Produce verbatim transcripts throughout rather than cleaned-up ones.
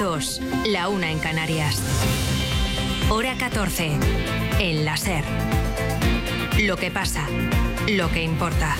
dos, la una en Canarias. Hora catorce, en la SER. Lo que pasa, lo que importa.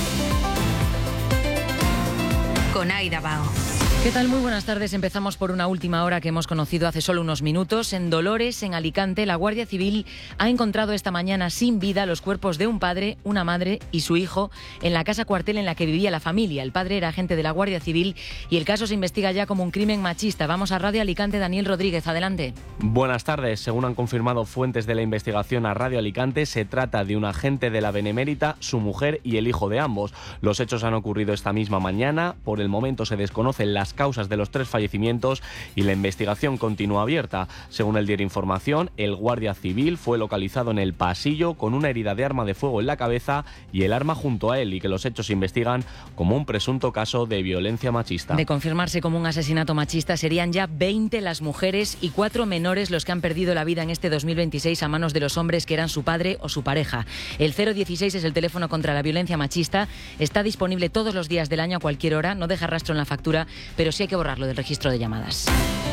Con Aida Bao. ¿Qué tal? Muy buenas tardes. Empezamos por una última hora que hemos conocido hace solo unos minutos. En Dolores, en Alicante, la Guardia Civil ha encontrado esta mañana sin vida los cuerpos de un padre, una madre y su hijo en la casa cuartel en la que vivía la familia. El padre era agente de la Guardia Civil y el caso se investiga ya como un crimen machista. Vamos a Radio Alicante. Daniel Rodríguez, adelante. Buenas tardes. Según han confirmado fuentes de la investigación a Radio Alicante, se trata de un agente de la Benemérita, su mujer y el hijo de ambos. Los hechos han ocurrido esta misma mañana. Por el momento se desconocen las causas de los tres fallecimientos y la investigación continúa abierta. Según el diario Información, el guardia civil fue localizado en el pasillo con una herida de arma de fuego en la cabeza y el arma junto a él, y que los hechos se investigan como un presunto caso de violencia machista. De confirmarse como un asesinato machista, serían ya veinte las mujeres y cuatro menores los que han perdido la vida en este dos mil veintiséis a manos de los hombres que eran su padre o su pareja. El cero dieciséis es el teléfono contra la violencia machista. Está disponible todos los días del año a cualquier hora. No deja rastro en la factura, pero sí hay que borrarlo del registro de llamadas.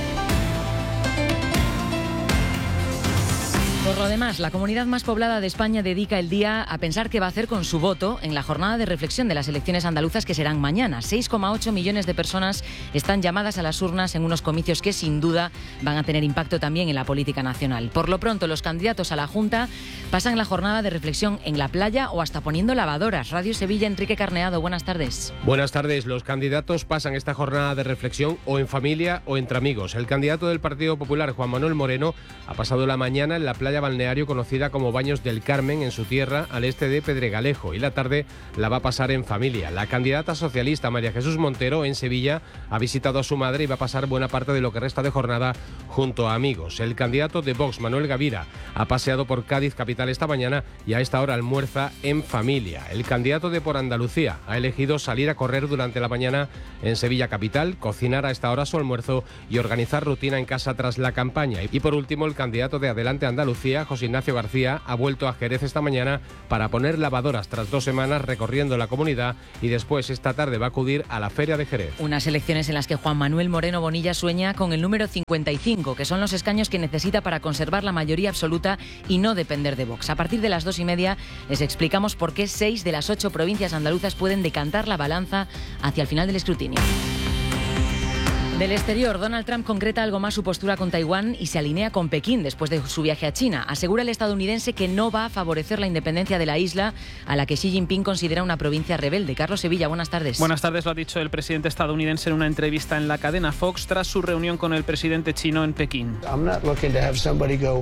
Por lo demás, la comunidad más poblada de España dedica el día a pensar qué va a hacer con su voto en la jornada de reflexión de las elecciones andaluzas que serán mañana. seis coma ocho millones de personas están llamadas a las urnas en unos comicios que sin duda van a tener impacto también en la política nacional. Por lo pronto, los candidatos a la Junta pasan la jornada de reflexión en la playa o hasta poniendo lavadoras. Radio Sevilla, Enrique Carneado, buenas tardes. Buenas tardes. Los candidatos pasan esta jornada de reflexión o en familia o entre amigos. El candidato del Partido Popular, Juan Manuel Moreno, ha pasado la mañana en la playa balneario conocida como Baños del Carmen, en su tierra, al este de Pedregalejo, y la tarde la va a pasar en familia. La candidata socialista María Jesús Montero, en Sevilla, ha visitado a su madre y va a pasar buena parte de lo que resta de jornada junto a amigos. El candidato de Vox, Manuel Gavira, ha paseado por Cádiz capital esta mañana y a esta hora almuerza en familia. El candidato de Por Andalucía ha elegido salir a correr durante la mañana en Sevilla capital, cocinar a esta hora su almuerzo y organizar rutina en casa tras la campaña. Y por último, el candidato de Adelante Andalucía, José Ignacio García, ha vuelto a Jerez esta mañana para poner lavadoras tras dos semanas recorriendo la comunidad, y después esta tarde va a acudir a la Feria de Jerez. Unas elecciones en las que Juan Manuel Moreno Bonilla sueña con el número cincuenta y cinco, que son los escaños que necesita para conservar la mayoría absoluta y no depender de Vox. A partir de las dos y media les explicamos por qué seis de las ocho provincias andaluzas pueden decantar la balanza hacia el final del escrutinio. Del exterior, Donald Trump concreta algo más su postura con Taiwán y se alinea con Pekín después de su viaje a China. Asegura el estadounidense que no va a favorecer la independencia de la isla, a la que Xi Jinping considera una provincia rebelde. Carlos Sevilla, buenas tardes. Buenas tardes, lo ha dicho el presidente estadounidense en una entrevista en la cadena Fox tras su reunión con el presidente chino en Pekín. I'm not looking to have somebody go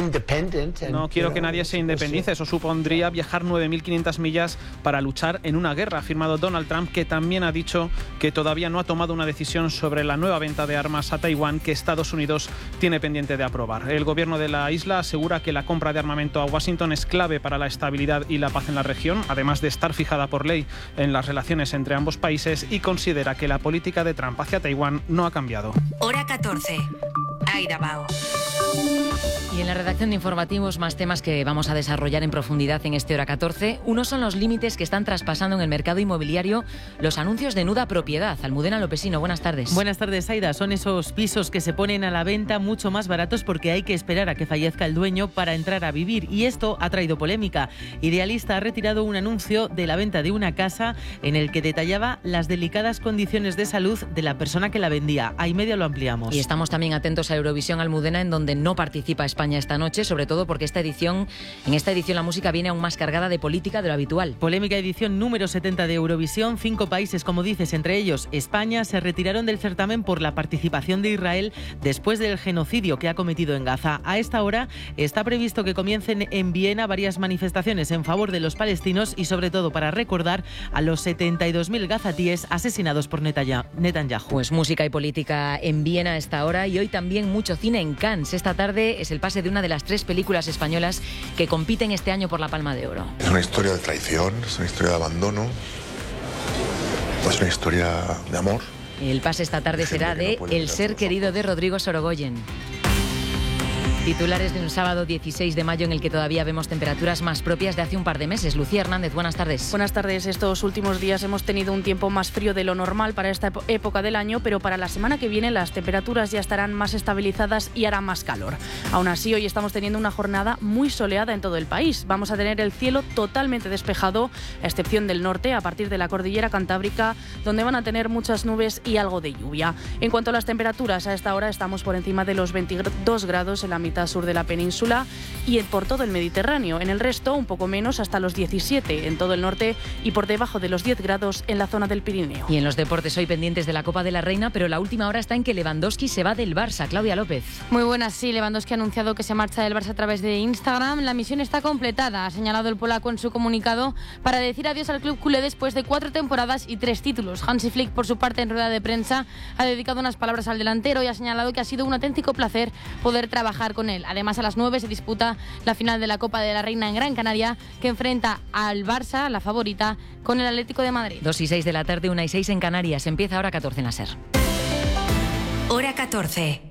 No quiero que nadie se independice. Eso supondría viajar nueve mil quinientas millas para luchar en una guerra, ha afirmado Donald Trump, que también ha dicho que todavía no ha tomado una decisión sobre la nueva venta de armas a Taiwán que Estados Unidos tiene pendiente de aprobar. El gobierno de la isla asegura que la compra de armamento a Washington es clave para la estabilidad y la paz en la región, además de estar fijada por ley en las relaciones entre ambos países, y considera que la política de Trump hacia Taiwán no ha cambiado. Hora catorce. Aida Bao. Y en la redacción de informativos, más temas que vamos a desarrollar en profundidad en este Hora catorce. Uno son los límites que están traspasando en el mercado inmobiliario los anuncios de nuda propiedad. Almudena Lopesino, buenas tardes. Buenas tardes, Aida. Son esos pisos que se ponen a la venta mucho más baratos porque hay que esperar a que fallezca el dueño para entrar a vivir. Y esto ha traído polémica. Idealista ha retirado un anuncio de la venta de una casa en el que detallaba las delicadas condiciones de salud de la persona que la vendía. A y media lo ampliamos. Y estamos también atentos a Eurovisión, Almudena, en donde no participa España esta noche, sobre todo porque esta edición, en esta edición la música viene aún más cargada de política de lo habitual. Polémica edición número setenta de Eurovisión. Cinco países, como dices, entre ellos España, se retiraron del certamen por la participación de Israel después del genocidio que ha cometido en Gaza. A esta hora está previsto que comiencen en Viena varias manifestaciones en favor de los palestinos y sobre todo para recordar a los setenta y dos mil gazatíes asesinados por Netanyahu. Pues música y política en Viena a esta hora, y hoy también mucho cine en Cannes. Esta tarde es el pase de una de las tres películas españolas que compiten este año por la Palma de Oro. Es una historia de traición, es una historia de abandono, es una historia de amor. El pase esta tarde será de El ser querido de Rodrigo Sorogoyen. Titulares de un sábado dieciséis de mayo en el que todavía vemos temperaturas más propias de hace un par de meses. Lucía Hernández, buenas tardes. Buenas tardes. Estos últimos días hemos tenido un tiempo más frío de lo normal para esta época del año, pero para la semana que viene las temperaturas ya estarán más estabilizadas y hará más calor. Aún así, hoy estamos teniendo una jornada muy soleada en todo el país. Vamos a tener el cielo totalmente despejado, a excepción del norte, a partir de la cordillera cantábrica, donde van a tener muchas nubes y algo de lluvia. En cuanto a las temperaturas, a esta hora estamos por encima de los veintidós grados en la mitad sur de la península y por todo el Mediterráneo. En el resto, un poco menos, hasta los diecisiete en todo el norte y por debajo de los diez grados en la zona del Pirineo. Y en los deportes hoy pendientes de la Copa de la Reina, pero la última hora está en que Lewandowski se va del Barça. Claudia López. Muy buenas, sí. Lewandowski ha anunciado que se marcha del Barça a través de Instagram. La misión está completada, ha señalado el polaco en su comunicado, para decir adiós al club culé después de cuatro temporadas y tres títulos. Hansi Flick, por su parte, en rueda de prensa, ha dedicado unas palabras al delantero y ha señalado que ha sido un auténtico placer poder trabajar con él. Además, a las nueve se disputa la final de la Copa de la Reina en Gran Canaria, que enfrenta al Barça, la favorita, con el Atlético de Madrid. dos y seis de la tarde, una y seis en Canarias. Empieza hora catorce en la SER. Hora catorce.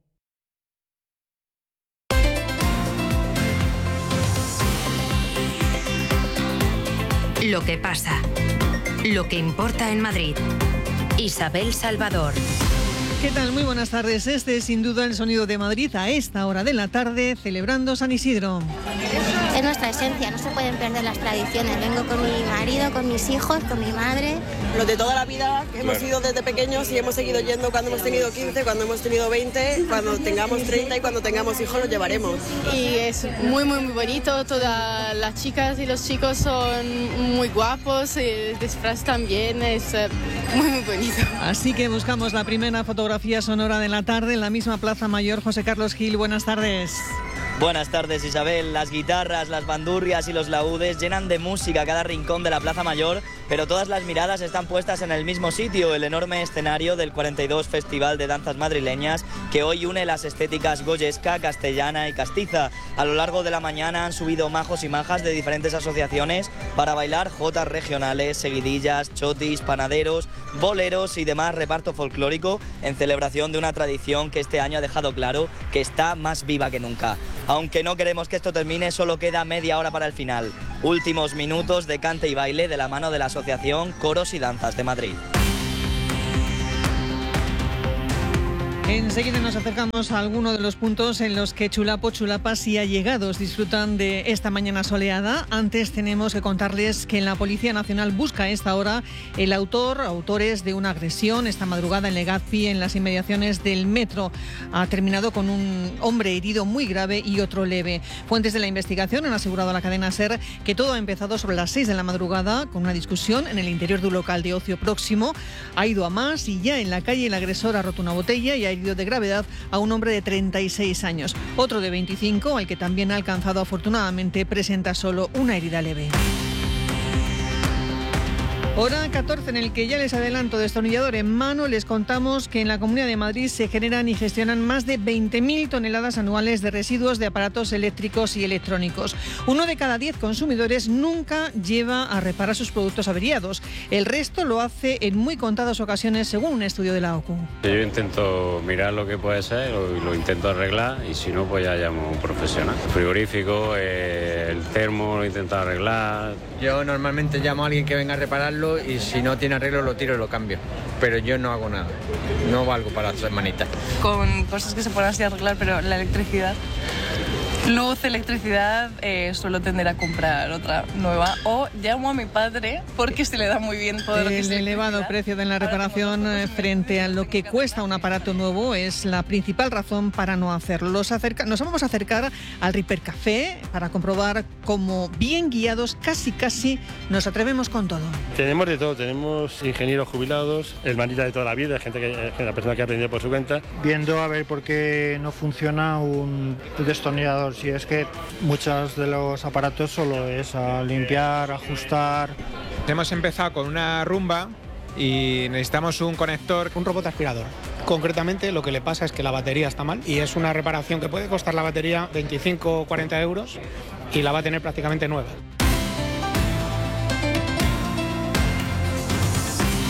Lo que pasa. Lo que importa en Madrid. Isabel Salvador. ¿Qué tal? Muy buenas tardes. Este es sin duda el sonido de Madrid a esta hora de la tarde, celebrando San Isidro. Es nuestra esencia, no se pueden perder las tradiciones. Vengo con mi marido, con mis hijos, con mi madre. Los de toda la vida, que hemos ido desde pequeños y hemos seguido yendo cuando hemos tenido quince, cuando hemos tenido veinte, cuando tengamos treinta y cuando tengamos hijos los llevaremos. Y es muy, muy, muy bonito. Todas las chicas y los chicos son muy guapos. El disfraz también es muy, muy bonito. Así que buscamos la primera fotografía sonora de la tarde en la misma Plaza Mayor. José Carlos Gil, buenas tardes. Buenas tardes, Isabel. Las guitarras, las bandurrias y los laúdes llenan de música cada rincón de la Plaza Mayor, pero todas las miradas están puestas en el mismo sitio, el enorme escenario del cuarenta y dos Festival de Danzas Madrileñas, que hoy une las estéticas goyesca, castellana y castiza. A lo largo de la mañana han subido majos y majas de diferentes asociaciones para bailar jotas regionales, seguidillas, chotis, panaderos, boleros y demás reparto folclórico en celebración de una tradición que este año ha dejado claro que está más viva que nunca. Aunque no queremos que esto termine, solo queda media hora para el final. Últimos minutos de cante y baile de la mano de la Asociación Coros y Danzas de Madrid. Enseguida nos acercamos a alguno de los puntos en los que chulapo, chulapas y allegados disfrutan de esta mañana soleada. Antes tenemos que contarles que la Policía Nacional busca a esta hora el autor, autores de una agresión esta madrugada en Legazpi, en las inmediaciones del metro. Ha terminado con un hombre herido muy grave y otro leve. Fuentes de la investigación han asegurado a la cadena SER que todo ha empezado sobre las seis de la madrugada con una discusión en el interior de un local de ocio próximo. Ha ido a más y ya en la calle el agresor ha roto una botella y ha herido de gravedad a un hombre de treinta y seis años. Otro de veinticinco, al que también ha alcanzado afortunadamente, presenta solo una herida leve. Hora catorce en el que ya les adelanto, destornillador en mano, les contamos que en la Comunidad de Madrid se generan y gestionan más de veinte mil toneladas anuales de residuos de aparatos eléctricos y electrónicos. Uno de cada diez consumidores nunca lleva a reparar sus productos averiados. El resto lo hace en muy contadas ocasiones, según un estudio de la O C U. Yo intento mirar lo que puede ser, lo, lo intento arreglar y si no, pues ya llamo a un profesional. El frigorífico, eh, el termo lo intento arreglar. Yo normalmente llamo a alguien que venga a repararlo y si no tiene arreglo lo tiro y lo cambio, pero yo no hago nada, no valgo para las hermanitas. Con cosas que se pueden así arreglar, pero la electricidad, luz, electricidad, eh, suelo tender a comprar otra nueva o llamo a mi padre porque se le da muy bien todo lo que es el elevado precio de la reparación frente a lo que cuesta un aparato nuevo es la principal razón para no hacerlo. Los acerca... Nos vamos a acercar al Ripper Café para comprobar cómo bien guiados casi casi nos atrevemos con todo. Tenemos de todo, tenemos ingenieros jubilados, hermanita de toda la vida, gente que, la persona que ha aprendido por su cuenta. Viendo a ver por qué no funciona un destornillador. Si es que muchos de los aparatos solo es a limpiar, ajustar. Hemos empezado con una rumba y necesitamos un conector, un robot aspirador. Concretamente lo que le pasa es que la batería está mal y es una reparación que puede costar la batería veinticinco o cuarenta euros y la va a tener prácticamente nueva. Y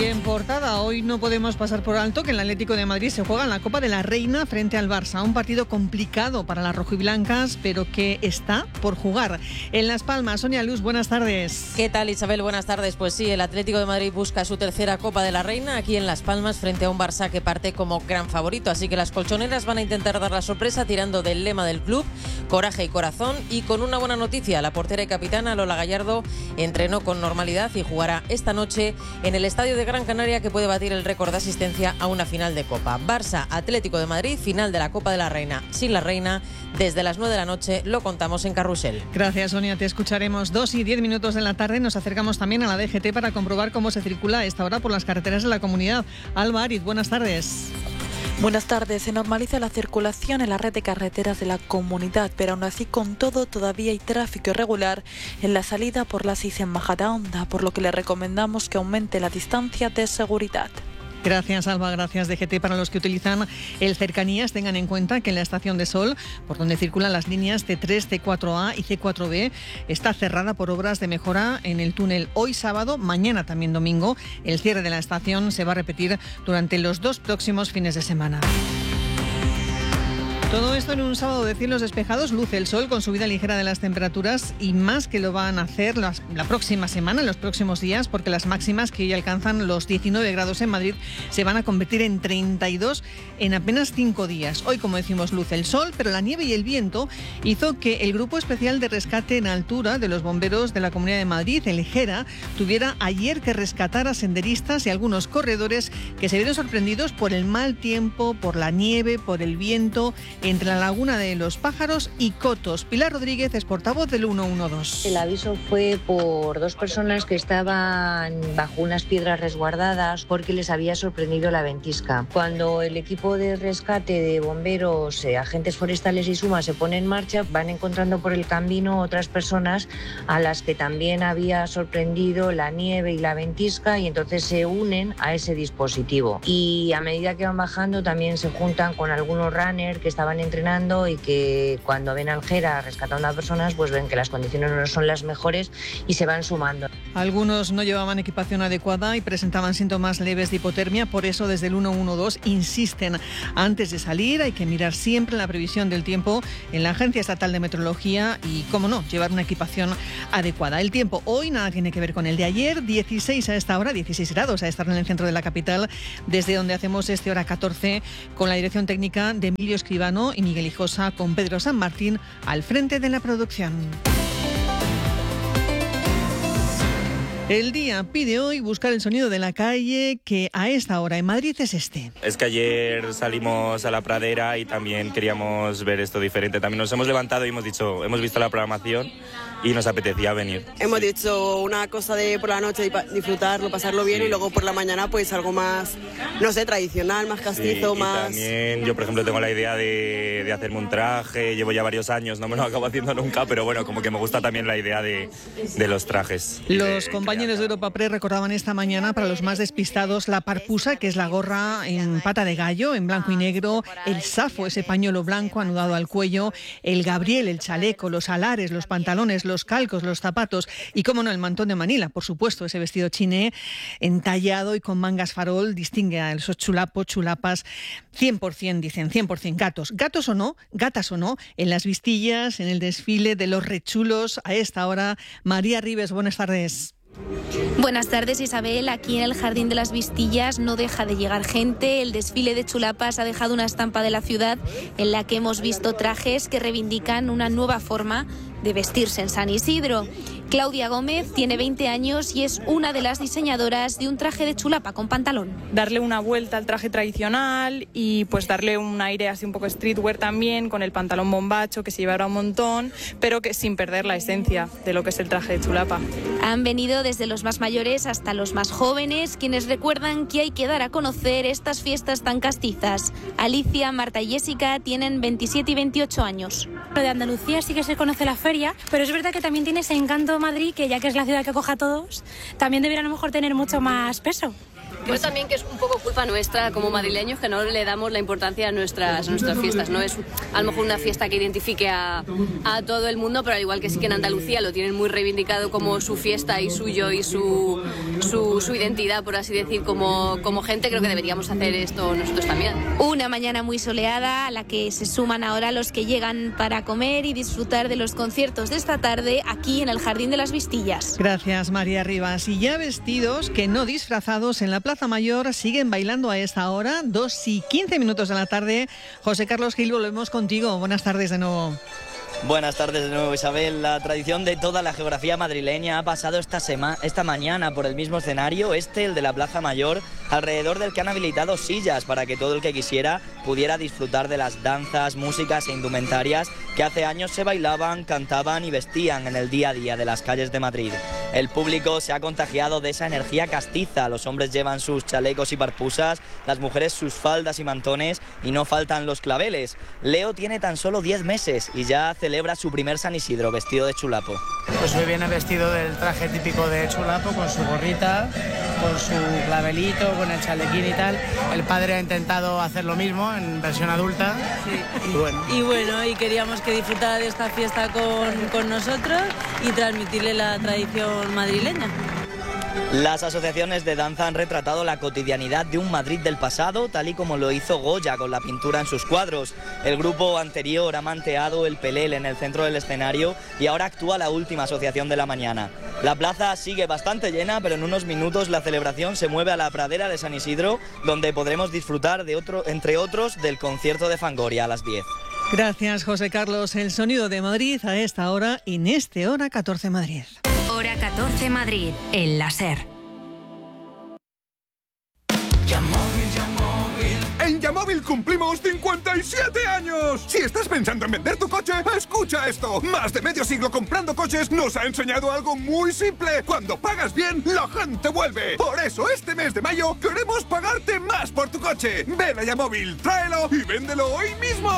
Y en portada, hoy no podemos pasar por alto que el Atlético de Madrid se juega en la Copa de la Reina frente al Barça. Un partido complicado para las rojiblancas, pero que está por jugar. En Las Palmas, Sonia Luz, buenas tardes. ¿Qué tal, Isabel? Buenas tardes. Pues sí, el Atlético de Madrid busca su tercera Copa de la Reina aquí en Las Palmas frente a un Barça que parte como gran favorito. Así que las colchoneras van a intentar dar la sorpresa tirando del lema del club, coraje y corazón. Y con una buena noticia, la portera y capitana Lola Gallardo entrenó con normalidad y jugará esta noche en el estadio de Gran Canaria, que puede batir el récord de asistencia a una final de Copa. Barça, Atlético de Madrid, final de la Copa de la Reina. Sin la Reina, desde las nueve de la noche lo contamos en Carrusel. Gracias, Sonia. Te escucharemos dos y diez minutos de la tarde. Nos acercamos también a la D G T para comprobar cómo se circula a esta hora por las carreteras de la comunidad. Alba Ariz, buenas tardes. Buenas tardes. Se normaliza la circulación en la red de carreteras de la comunidad, pero aún así, con todo, todavía hay tráfico irregular en la salida por la seis en Majadahonda, por lo que le recomendamos que aumente la distancia de seguridad. Gracias, Alba. Gracias, D G T. Para los que utilizan el Cercanías, tengan en cuenta que en la Estación de Sol, por donde circulan las líneas T tres, T cuatro A y C cuatro B, está cerrada por obras de mejora en el túnel hoy sábado, mañana también domingo. El cierre de la estación se va a repetir durante los dos próximos fines de semana. Todo esto en un sábado de cielos despejados, luce el sol con subida ligera de las temperaturas y más que lo van a hacer las, la próxima semana, en los próximos días, porque las máximas que hoy alcanzan los diecinueve grados en Madrid se van a convertir en treinta y dos en apenas cinco días. Hoy, como decimos, luce el sol, pero la nieve y el viento hizo que el Grupo Especial de Rescate en Altura de los Bomberos de la Comunidad de Madrid, el GERA, tuviera ayer que rescatar a senderistas y algunos corredores que se vieron sorprendidos por el mal tiempo, por la nieve, por el viento, entre la Laguna de los Pájaros y Cotos. Pilar Rodríguez es portavoz del ciento doce. El aviso fue por dos personas que estaban bajo unas piedras resguardadas porque les había sorprendido la ventisca. Cuando el equipo de rescate de bomberos, eh, agentes forestales y SUMA se pone en marcha, van encontrando por el camino otras personas a las que también había sorprendido la nieve y la ventisca, y entonces se unen a ese dispositivo. Y a medida que van bajando también se juntan con algunos runners que estaban entrenando y que cuando ven al GERA rescatando a personas, pues ven que las condiciones no son las mejores y se van sumando. Algunos no llevaban equipación adecuada y presentaban síntomas leves de hipotermia, por eso desde el ciento doce insisten, antes de salir hay que mirar siempre la previsión del tiempo en la Agencia Estatal de Meteorología y, cómo no, llevar una equipación adecuada. El tiempo hoy nada tiene que ver con el de ayer, dieciséis a esta hora, dieciséis grados a estar en el centro de la capital, desde donde hacemos este hora catorce con la dirección técnica de Emilio Escribano y Miguel Hijosa, con Pedro San Martín al frente de la producción. El día pide hoy buscar el sonido de la calle, que a esta hora en Madrid es este. Es que ayer salimos a la pradera y también queríamos ver esto diferente. También nos hemos levantado y hemos dicho, hemos visto la programación y nos apetecía venir. Hemos dicho una cosa de por la noche disfrutarlo, pasarlo bien, sí. Y luego por la mañana pues algo más, no sé, tradicional, más castizo, sí, más... También yo, por ejemplo, tengo la idea de, de hacerme un traje, llevo ya varios años, no me lo acabo haciendo nunca, pero bueno, como que me gusta también la idea de, de los trajes. Los compañeros de Europa Press recordaban esta mañana, para los más despistados, la parpusa, que es la gorra en pata de gallo, en blanco y negro, el safo, ese pañuelo blanco anudado al cuello, el gabriel, el chaleco, los alares, los pantalones, los calcos, los zapatos y, cómo no, el mantón de Manila, por supuesto, ese vestido chiné entallado y con mangas farol distingue a esos chulapos, chulapas, cien por ciento, dicen, cien por ciento gatos. Gatos o no, gatas o no, en las vistillas, en el desfile de los rechulos. A esta hora, María Ribes, buenas tardes. Buenas tardes, Isabel. Aquí en el Jardín de las Vistillas no deja de llegar gente. El desfile de chulapas ha dejado una estampa de la ciudad en la que hemos visto trajes que reivindican una nueva forma de vestirse en San Isidro. Claudia Gómez tiene veinte años y es una de las diseñadoras de un traje de chulapa con pantalón. Darle una vuelta al traje tradicional y pues darle un aire así un poco streetwear también, con el pantalón bombacho que se llevará un montón, pero que sin perder la esencia de lo que es el traje de chulapa. Han venido desde los más mayores hasta los más jóvenes, quienes recuerdan que hay que dar a conocer estas fiestas tan castizas. Alicia, Marta y Jessica tienen veintisiete y veintiocho años. Lo de Andalucía sí que se conoce la feria, pero es verdad que también tiene ese encanto Madrid, que ya que es la ciudad que acoge a todos, también debería a lo mejor tener mucho más peso. Creo también que es un poco culpa nuestra como madrileños que no le damos la importancia a nuestras, a nuestras fiestas. No es a lo mejor una fiesta que identifique a, a todo el mundo, pero al igual que sí que en Andalucía lo tienen muy reivindicado como su fiesta y suyo y su, su, su identidad, por así decir, como, como gente, creo que deberíamos hacer esto nosotros también. Una mañana muy soleada a la que se suman ahora los que llegan para comer y disfrutar de los conciertos de esta tarde aquí en el Jardín de las Vistillas. Gracias, María Rivas. Y ya vestidos, que no disfrazados, en la Plaza Mayor siguen bailando a esta hora, dos y quince minutos de la tarde. José Carlos Gil, volvemos contigo. Buenas tardes de nuevo. Buenas tardes de nuevo, Isabel. La tradición de toda la geografía madrileña ha pasado esta, sema, esta mañana por el mismo escenario, este, el de la Plaza Mayor, alrededor del que han habilitado sillas para que todo el que quisiera pudiera disfrutar de las danzas, músicas e indumentarias que hace años se bailaban, cantaban y vestían en el día a día de las calles de Madrid. El público se ha contagiado de esa energía castiza. Los hombres llevan sus chalecos y parpusas, las mujeres sus faldas y mantones y no faltan los claveles. Leo tiene tan solo diez meses y ya celebra su primer San Isidro vestido de chulapo. Pues hoy viene vestido del traje típico de chulapo, con su gorrita, con su clavelito, con el chalequín y tal. El padre ha intentado hacer lo mismo en versión adulta. Sí. Y bueno. Y bueno, y queríamos que disfrutara de esta fiesta con, con nosotros y transmitirle la tradición madrileña. Las asociaciones de danza han retratado la cotidianidad de un Madrid del pasado, tal y como lo hizo Goya con la pintura en sus cuadros. El grupo anterior ha manteado el Pelel en el centro del escenario y ahora actúa la última asociación de la mañana. La plaza sigue bastante llena, pero en unos minutos la celebración se mueve a la pradera de San Isidro, donde podremos disfrutar, de otro, entre otros, del concierto de Fangoria a las diez. Gracias, José Carlos. El sonido de Madrid a esta hora, en este Hora catorce Madrid. Hora catorce Madrid, el láser. En Yamóvil cumplimos cincuenta y siete años. Si estás pensando en vender tu coche, escucha esto. Más de medio siglo comprando coches nos ha enseñado algo muy simple. Cuando pagas bien, la gente vuelve. Por eso este mes de mayo queremos pagarte más por tu coche. Ven a Yamóvil, tráelo y véndelo hoy mismo.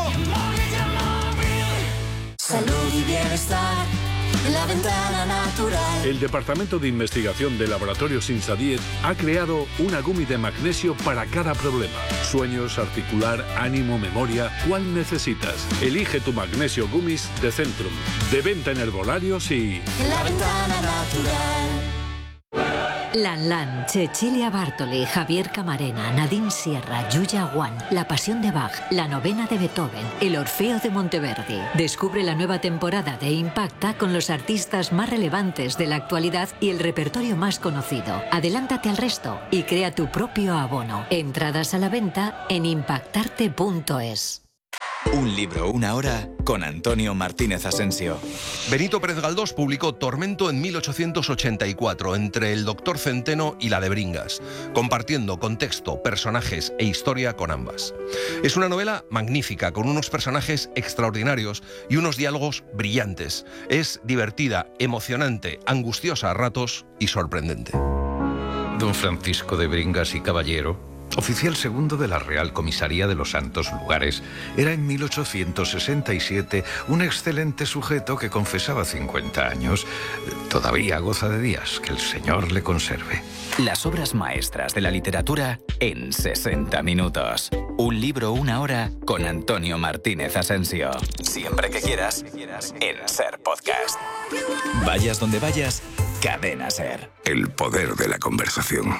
Salud y bienestar. La Ventana Natural. El Departamento de Investigación de Laboratorios Insadiet ha creado una gummy de magnesio para cada problema. Sueños, articular, ánimo, memoria. ¿Cuál necesitas? Elige tu magnesio gummies de Centrum. De venta en herbolarios y... La Ventana Natural. Lan Lan, Cecilia Bartoli, Javier Camarena, Nadine Sierra, Yuya Wan, La Pasión de Bach, La Novena de Beethoven, El Orfeo de Monteverdi. Descubre la nueva temporada de Impacta con los artistas más relevantes de la actualidad y el repertorio más conocido. Adelántate al resto y crea tu propio abono. Entradas a la venta en impactarte punto es. Un libro, una hora, con Antonio Martínez Asensio. Benito Pérez Galdós publicó Tormento en mil ochocientos ochenta y cuatro, entre el Doctor Centeno y la de Bringas, compartiendo contexto, personajes e historia con ambas. Es una novela magnífica, con unos personajes extraordinarios y unos diálogos brillantes. Es divertida, emocionante, angustiosa a ratos y sorprendente. Don Francisco de Bringas y Caballero, oficial segundo de la Real Comisaría de los Santos Lugares, era en mil ochocientos sesenta y siete un excelente sujeto que confesaba cincuenta años. Todavía goza de días, que el Señor le conserve. Las obras maestras de la literatura en sesenta minutos. Un libro, una hora, con Antonio Martínez Asensio. Siempre que quieras, en Ser Podcast. Vayas donde vayas, Cadena Ser. El poder de la conversación.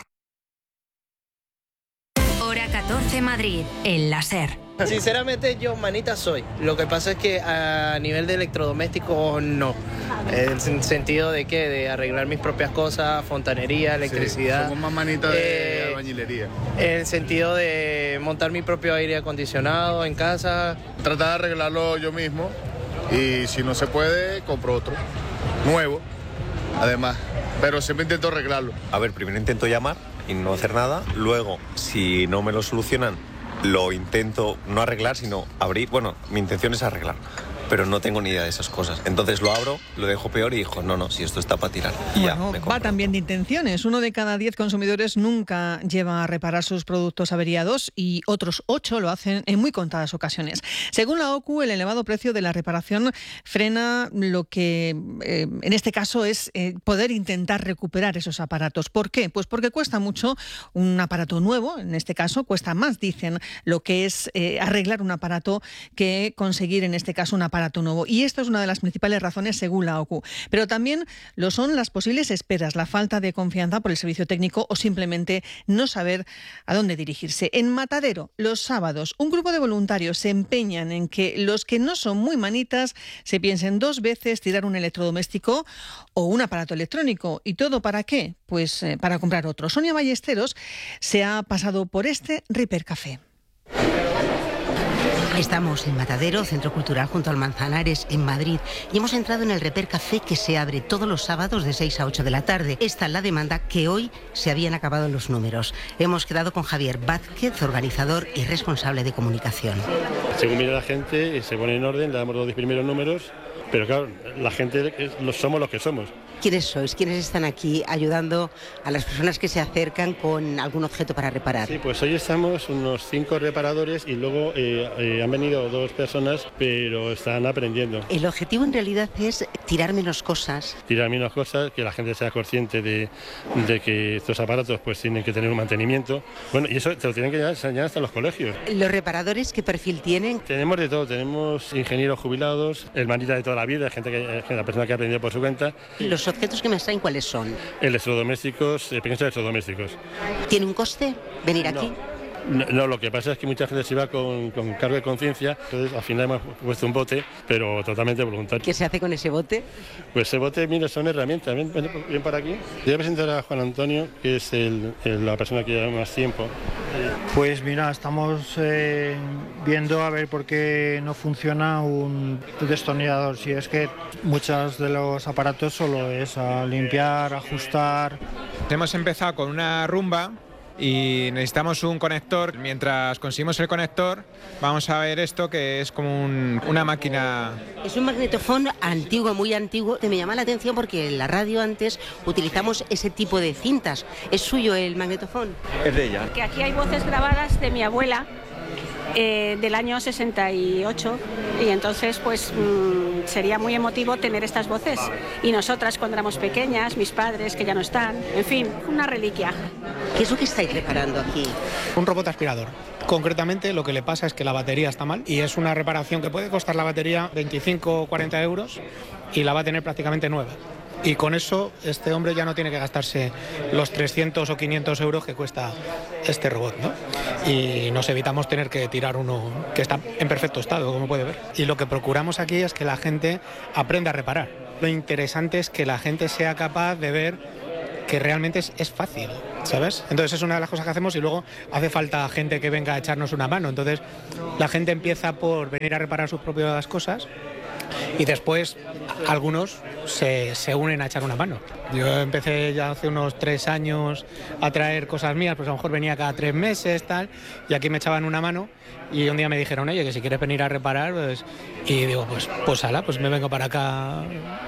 Hora catorce Madrid, el láser. Sinceramente yo manita soy. Lo que pasa es que a nivel de electrodomésticos no. En el sentido de que de arreglar mis propias cosas, fontanería, electricidad. Sí, somos más manitas de eh, albañilería. En el sentido de montar mi propio aire acondicionado en casa. Tratar de arreglarlo yo mismo y si no se puede, compro otro. Nuevo, además. Pero siempre intento arreglarlo. A ver, primero intento llamar y no hacer nada. Luego, si no me lo solucionan, lo intento no arreglar, sino abrir. Bueno, mi intención es arreglar. pero no tengo ni idea de esas cosas. Entonces lo abro, lo dejo peor y digo, no, no, si esto está para tirar. Y bueno, ya, me va también de intenciones. Uno de cada diez consumidores nunca lleva a reparar sus productos averiados y otros ocho lo hacen en muy contadas ocasiones. Según la O C U, el elevado precio de la reparación frena lo que eh, en este caso es eh, poder intentar recuperar esos aparatos. ¿Por qué? Pues porque cuesta mucho un aparato nuevo, en este caso cuesta más, dicen, lo que es eh, arreglar un aparato que conseguir en este caso un aparato nuevo. Y esto es una de las principales razones según la O C U. Pero también lo son las posibles esperas, la falta de confianza por el servicio técnico o simplemente no saber a dónde dirigirse. En Matadero, los sábados, un grupo de voluntarios se empeñan en que los que no son muy manitas se piensen dos veces tirar un electrodoméstico o un aparato electrónico. ¿Y todo para qué? Pues eh, para comprar otro. Sonia Ballesteros se ha pasado por este Ripper Café. Estamos en Matadero, Centro Cultural junto al Manzanares, en Madrid, y hemos entrado en el Ripper Café, que se abre todos los sábados de seis a ocho de la tarde. Esta es la demanda, que hoy se habían acabado los números. Hemos quedado con Javier Vázquez, organizador y responsable de comunicación. Según viene la gente, se pone en orden, le damos los diez primeros números, pero claro, la gente somos los que somos. ¿Quiénes sois? ¿Quiénes están aquí ayudando a las personas que se acercan con algún objeto para reparar? Sí, pues hoy estamos unos cinco reparadores y luego eh, eh, han venido dos personas, pero están aprendiendo. El objetivo en realidad es tirar menos cosas. Tirar menos cosas, que la gente sea consciente de, de que estos aparatos pues tienen que tener un mantenimiento. Bueno, y eso te lo tienen que enseñar hasta en los colegios. ¿Los reparadores qué perfil tienen? Tenemos de todo, tenemos ingenieros jubilados, el manita de toda la vida, gente que, la persona que ha aprendido por su cuenta. Los objetos que me extraen, ¿cuáles son? Electrodomésticos, eh, pequeños electrodomésticos. ¿Tiene un coste venir aquí? No, no, lo que pasa es que mucha gente se va con, con cargo de conciencia, entonces al final hemos puesto un bote, pero totalmente voluntario. ¿Qué se hace con ese bote? Pues ese bote, mira, son herramientas. Ven, ven, ven para aquí. Voy a presentar a Juan Antonio, que es el, el, la persona que lleva más tiempo. Pues mira, estamos eh, viendo a ver por qué no funciona un destornillador. Si es que muchos de los aparatos solo es a limpiar, ajustar. Hemos empezado con una rumba y necesitamos un conector. Mientras conseguimos el conector, vamos a ver esto, que es como un, una máquina. Es un magnetofón antiguo, muy antiguo. Me llama la atención porque en la radio antes utilizamos ese tipo de cintas. ¿Es suyo el magnetofón? Es de ella. Que aquí hay voces grabadas de mi abuela, eh, del año sesenta y ocho, y entonces pues mmm, sería muy emotivo tener estas voces. Y nosotras cuando éramos pequeñas, mis padres que ya no están, en fin, una reliquia. ¿Qué es lo que estáis reparando aquí? Un robot aspirador. Concretamente lo que le pasa es que la batería está mal y es una reparación que puede costar la batería veinticinco o cuarenta euros y la va a tener prácticamente nueva. Y con eso este hombre ya no tiene que gastarse los trescientos o quinientos euros que cuesta este robot, ¿no? Y nos evitamos tener que tirar uno que está en perfecto estado, como puede ver. Y lo que procuramos aquí es que la gente aprenda a reparar. Lo interesante es que la gente sea capaz de ver que realmente es, es fácil, ¿sabes? Entonces es una de las cosas que hacemos y luego hace falta gente que venga a echarnos una mano. Entonces la gente empieza por venir a reparar sus propias cosas y después algunos se, se unen a echar una mano. Yo empecé ya hace unos tres años a traer cosas mías, pues a lo mejor venía cada tres meses, tal, y aquí me echaban una mano y un día me dijeron, oye, que si quieres venir a reparar, pues... Y digo, pues, pues ala, pues me vengo para acá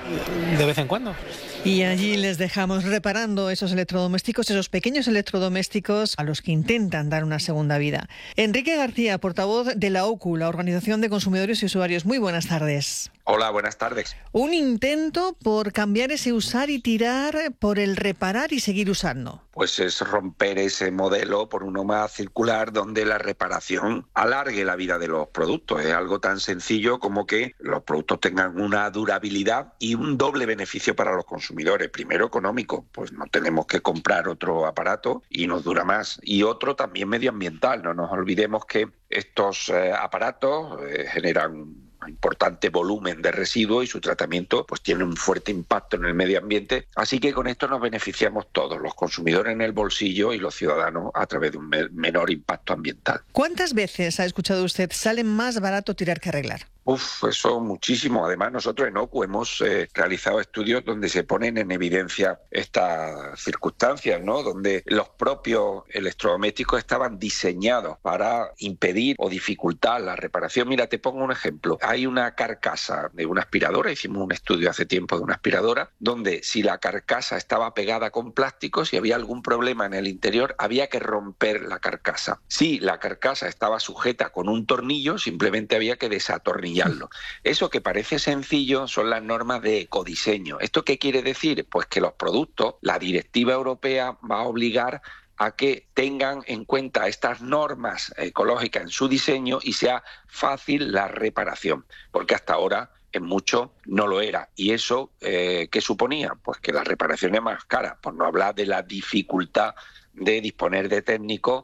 de vez en cuando. Y allí les dejamos reparando esos electrodomésticos, esos pequeños electrodomésticos a los que intentan dar una segunda vida. Enrique García, portavoz de la O C U, la Organización de Consumidores y Usuarios. Muy buenas tardes. Hola, buenas tardes. Un intento por cambiar ese usar y tirar por el reparar y seguir usando. Pues es romper ese modelo por uno más circular donde la reparación alargue la vida de los productos. Es algo tan sencillo como que los productos tengan una durabilidad y un doble beneficio para los consumidores. Primero, económico, pues no tenemos que comprar otro aparato y nos dura más. Y otro también medioambiental. No nos olvidemos que estos eh, aparatos eh, generan importante volumen de residuos y su tratamiento pues tiene un fuerte impacto en el medio ambiente, así que con esto nos beneficiamos todos, los consumidores en el bolsillo y los ciudadanos a través de un menor impacto ambiental. ¿Cuántas veces ha escuchado usted sale más barato tirar que arreglar? Uf, eso muchísimo. Además, nosotros en O C U hemos eh, realizado estudios donde se ponen en evidencia estas circunstancias, ¿no? Donde los propios electrodomésticos estaban diseñados para impedir o dificultar la reparación. Mira, te pongo un ejemplo. Hay una carcasa de una aspiradora, hicimos un estudio hace tiempo de una aspiradora, donde si la carcasa estaba pegada con plástico, si había algún problema en el interior, había que romper la carcasa. Si la carcasa estaba sujeta con un tornillo, simplemente había que desatornillarlo. Eso que parece sencillo son las normas de ecodiseño. ¿Esto qué quiere decir? Pues que los productos, la directiva europea va a obligar a que tengan en cuenta estas normas ecológicas en su diseño y sea fácil la reparación, porque hasta ahora en mucho no lo era. ¿Y eso eh, qué suponía? Pues que la reparación es más cara, por no hablar de la dificultad de disponer de técnicos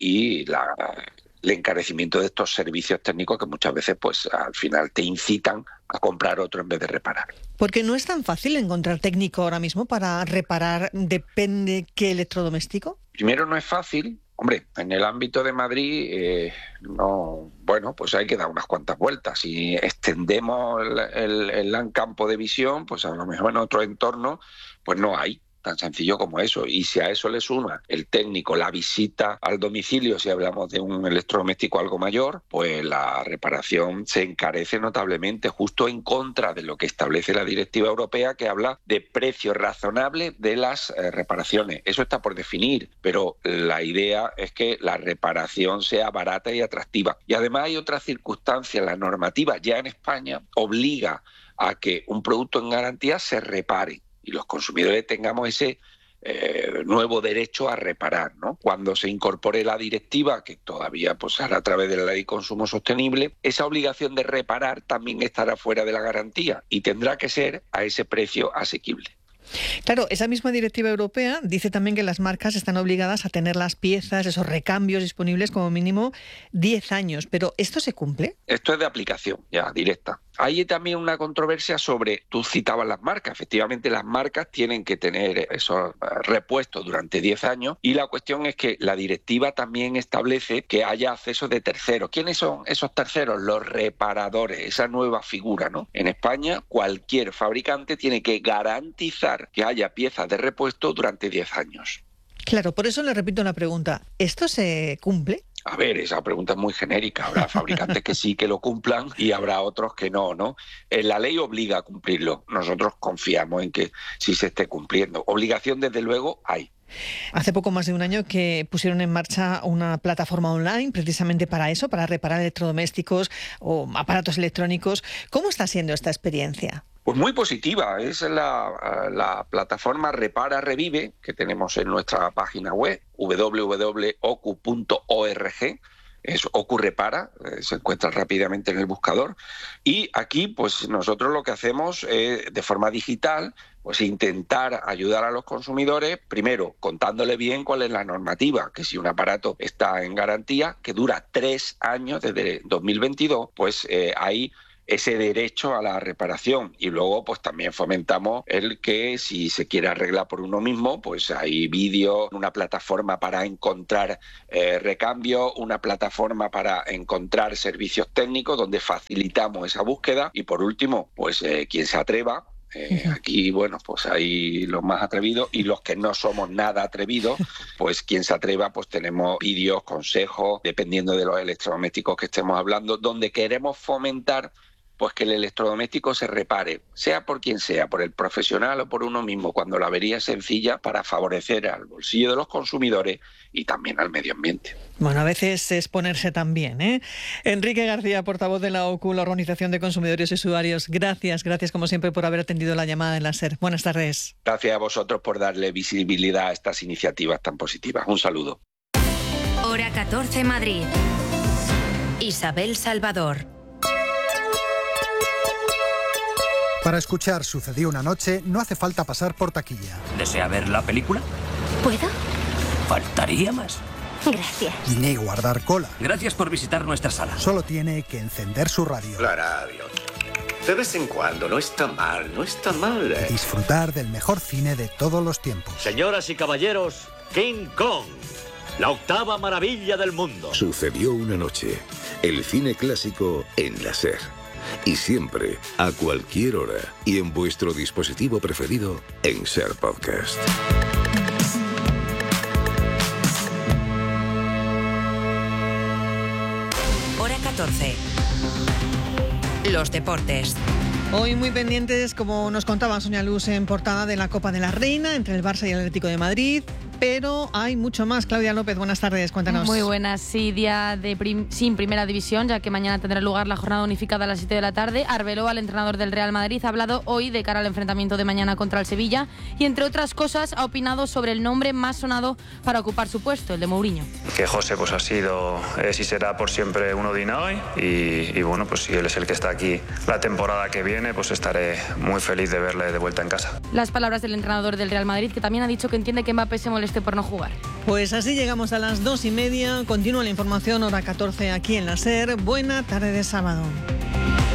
y la... el encarecimiento de estos servicios técnicos que muchas veces pues al final te incitan a comprar otro en vez de reparar. Porque no es tan fácil encontrar técnico ahora mismo para reparar, depende qué electrodoméstico. Primero no es fácil. Hombre, en el ámbito de Madrid, eh, no, bueno, pues hay que dar unas cuantas vueltas. Si extendemos el, el, el campo de visión, pues a lo mejor en otro entorno, pues no hay. Tan sencillo como eso. Y si a eso le suma el técnico, la visita al domicilio, si hablamos de un electrodoméstico algo mayor, pues la reparación se encarece notablemente, justo en contra de lo que establece la directiva europea, que habla de precio razonable de las eh, reparaciones. Eso está por definir, pero la idea es que la reparación sea barata y atractiva. Y además hay otras circunstancias. La normativa ya en España obliga a que un producto en garantía se repare y los consumidores tengamos ese eh, nuevo derecho a reparar, ¿no? Cuando se incorpore la directiva, que todavía pues hará a través de la Ley de Consumo Sostenible, esa obligación de reparar también estará fuera de la garantía y tendrá que ser a ese precio asequible. Claro, esa misma directiva europea dice también que las marcas están obligadas a tener las piezas, esos recambios disponibles como mínimo diez años, pero ¿esto se cumple? Esto es de aplicación ya directa. Hay también una controversia sobre, tú citabas las marcas, efectivamente las marcas tienen que tener esos repuestos durante diez años y la cuestión es que la directiva también establece que haya acceso de terceros. ¿Quiénes son esos terceros? Los reparadores, esa nueva figura, ¿no? En España cualquier fabricante tiene que garantizar que haya piezas de repuesto durante diez años. Claro, por eso le repito la pregunta, ¿esto se cumple? A ver, esa pregunta es muy genérica. Habrá fabricantes que sí que lo cumplan y habrá otros que no, ¿no? La ley obliga a cumplirlo. Nosotros confiamos en que sí se esté cumpliendo. Obligación, desde luego, hay. Hace poco más de un año que pusieron en marcha una plataforma online precisamente para eso, para reparar electrodomésticos o aparatos electrónicos. ¿Cómo está siendo esta experiencia? Pues muy positiva. Es la, la plataforma Repara Revive que tenemos en nuestra página web doble u doble u doble u punto o c u punto org. Es O C U Repara, eh, se encuentra rápidamente en el buscador. Y aquí, pues nosotros lo que hacemos es, de forma digital, pues intentar ayudar a los consumidores, primero contándole bien cuál es la normativa, que si un aparato está en garantía, que dura tres años desde dos mil veintidós, pues eh, hay ese derecho a la reparación. Y luego pues también fomentamos el que si se quiere arreglar por uno mismo, pues hay vídeos, una plataforma para encontrar eh, recambio, una plataforma para encontrar servicios técnicos donde facilitamos esa búsqueda y por último pues eh, quien se atreva. Eh, aquí, bueno, pues hay los más atrevidos y los que no somos nada atrevidos, pues quien se atreva, pues tenemos vídeos, consejos, dependiendo de los electrodomésticos que estemos hablando, donde queremos fomentar pues que el electrodoméstico se repare, sea por quien sea, por el profesional o por uno mismo, cuando la avería es sencilla, para favorecer al bolsillo de los consumidores y también al medio ambiente. Bueno, a veces es ponerse también, ¿eh? Enrique García, portavoz de la O C U, la Organización de Consumidores y Usuarios. Gracias, gracias como siempre por haber atendido la llamada en la SER. Buenas tardes. Gracias a vosotros por darle visibilidad a estas iniciativas tan positivas. Un saludo. Hora catorce, Madrid. Isabel Salvador. Para escuchar Sucedió una noche no hace falta pasar por taquilla. ¿Desea ver la película? ¿Puedo? Faltaría más. Gracias. Ni guardar cola. Gracias por visitar nuestra sala. Solo tiene que encender su radio. La radio. De vez en cuando, no está mal, no está mal. ¿eh? Disfrutar del mejor cine de todos los tiempos. Señoras y caballeros, King Kong, la octava maravilla del mundo. Sucedió una noche. El cine clásico en la SER. Y siempre, a cualquier hora y en vuestro dispositivo preferido en Ser Podcast. Hora catorce. Los deportes. Hoy muy pendientes, como nos contaba Sonia Luz, en portada de la Copa de la Reina entre el Barça y el Atlético de Madrid. Pero hay mucho más. Claudia López, buenas tardes, cuéntanos. Muy buenas, sí, día de prim- sin primera división, ya que mañana tendrá lugar la jornada unificada a las siete de la tarde. Arbeloa, el entrenador del Real Madrid, ha hablado hoy de cara al enfrentamiento de mañana contra el Sevilla y, entre otras cosas, ha opinado sobre el nombre más sonado para ocupar su puesto, el de Mourinho. Que José pues ha sido, es y será por siempre uno de Inau y, y bueno, pues si él es el que está aquí la temporada que viene, pues estaré muy feliz de verle de vuelta en casa. Las palabras del entrenador del Real Madrid, que también ha dicho que entiende que Mbappé se moleste por no jugar. Pues así llegamos a las dos y media. Continúa la información, hora catorce aquí en la SER. Buena tarde de sábado.